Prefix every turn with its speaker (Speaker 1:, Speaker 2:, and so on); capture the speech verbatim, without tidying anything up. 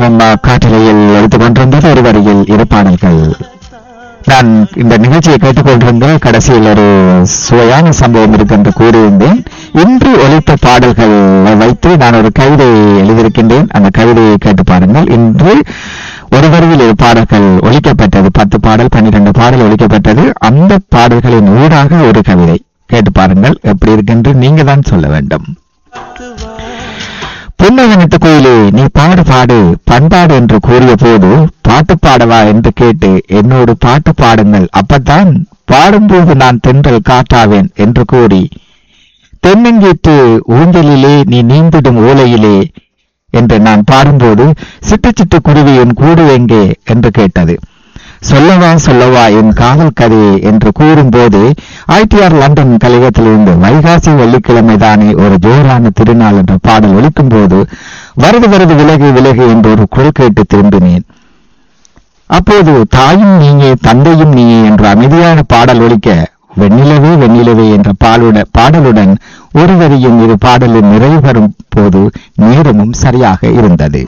Speaker 1: நேரம் காட்டிலையில் எடுத்துக் கொண்டிருந்தது ஒரு வரியில் இரு பாடல்கள். நான் இந்த நிகழ்ச்சியை கேட்டுக்கொண்டிருந்த கடைசியில் ஒரு சுவையான சம்பவம் இருக்கு என்று கூறியிருந்தேன். இன்று ஒலித்த பாடல்களை வைத்து நான் ஒரு கவிதை எழுதியிருக்கின்றேன். அந்த கவிதையை கேட்டு பாருங்கள். இன்று ஒரு வரியில் இரு பாடல்கள் ஒலிக்கப்பட்டது. பத்து பாடல் பன்னிரண்டு பாடல் ஒலிக்கப்பட்டது. அந்த பாடல்களின் ஊடாக ஒரு கவிதை கேட்டு பாருங்கள். எப்படி இருக்குன்று நீங்க தான் சொல்ல வேண்டும். புன்னகனித்த கோயிலே நீ பாடு பாடு பண்பாடு என்று கூறிய போது பாட்டு பாடவா என்று கேட்டு என்னோடு பாட்டு பாடுங்கள், அப்பத்தான் பாடும்போது நான் தென்றல் காட்டாவேன் என்று கூறி தென்னங்கீட்டு ஊஞ்சலிலே நீ நீந்திடும் ஓலையிலே என்று நான் பாடும்போது சிட்டு சிட்டு குருவி என் கூடு எங்கே என்று கேட்டது. சொல்லவா சொல்லவா என் காதல் கதையே என்று கூறும்போது ஐடிஆர் லண்டன் கழகத்திலிருந்து வைகாசி வெள்ளிக்கிழமை தானே ஒரு ஜோரான திருநாள் என்ற பாடல் ஒலிக்கும் போது வருது வருது விலகு விலகு என்று ஒரு குரல் கேட்டு திரும்பினேன். அப்போது தாயும் நீயே தந்தையும் நீயே என்ற அமைதியான பாடல் ஒலிக்க வெண்ணிலவே வெண்ணிலவே என்ற பாலுட பாடலுடன் ஒரு வரியும் இரு பாடலின் நிறைவு பெறும் போது நேரமும் சரியாக இருந்தது.